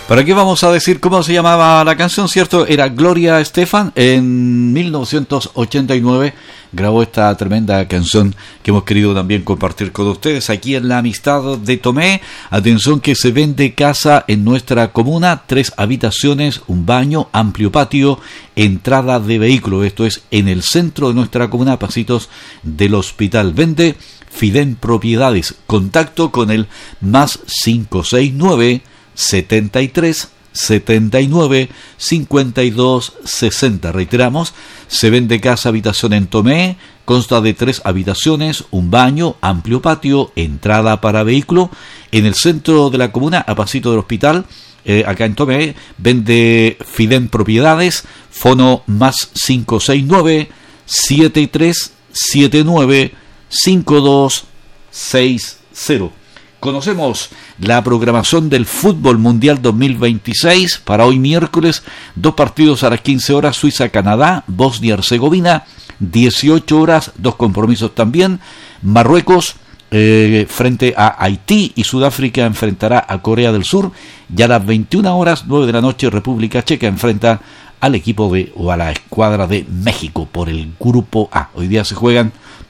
¿Para qué vamos a decir cómo se llamaba la canción, cierto? Era Gloria Estefan. En 1989 grabó esta tremenda canción que hemos querido también compartir con ustedes aquí en La Amistad de Tomé. Atención que se vende casa en nuestra comuna, 3 habitaciones, un baño, amplio patio, entrada de vehículo. Esto es en el centro de nuestra comuna, a pasitos del hospital. Vende Fidén Propiedades. Contacto con el más 569 73 79 52 60. Reiteramos, se vende casa habitación en Tomé, consta de 3 habitaciones, un baño, amplio patio, entrada para vehículo, en el centro de la comuna, a pasito del hospital. Acá en Tomé, vende Fidén Propiedades, fono más 569 73 79 52 60. Conocemos la programación del Fútbol Mundial 2026 para hoy miércoles. 2 partidos a las 15 horas, Suiza-Canadá, Bosnia-Herzegovina, 18 horas, 2 compromisos también. Marruecos frente a Haití y Sudáfrica enfrentará a Corea del Sur. Ya a las 21 horas, 9 de la noche, República Checa enfrenta al equipo o a la escuadra de México por el Grupo A. Hoy día se juegan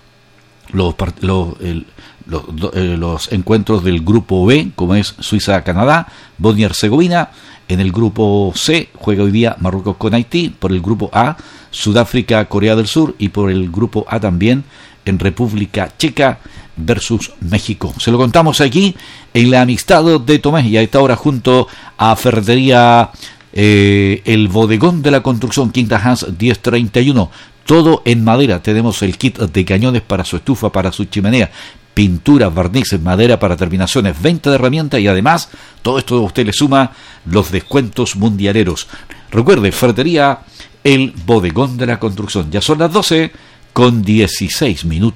los encuentros del Grupo B, como es Suiza-Canadá, Bosnia-Herzegovina. En el Grupo C juega hoy día Marruecos con Haití. Por el Grupo A, Sudáfrica-Corea del Sur. Y por el Grupo A también en República Checa versus México. Se lo contamos aquí en La Amistad de Tomé, y a esta hora junto a Ferretería El Bodegón de la Construcción, Quinta Hans 1031. Todo en madera. Tenemos el kit de cañones para su estufa, para su chimenea, pinturas, barnices, madera para terminaciones, venta de herramientas, y además todo esto a usted le suma los descuentos mundialeros. Recuerde, Ferretería El Bodegón de la Construcción. Ya son las 12:16.